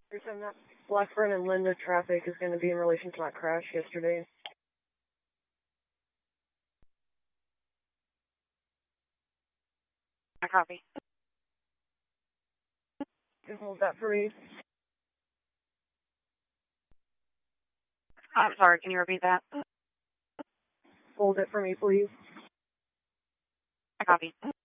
Saying that Blackburn and Linda traffic is going to be in relation to that crash yesterday. I copy. Can hold that for me. I'm sorry, can you repeat that? Hold it for me, please. I copy.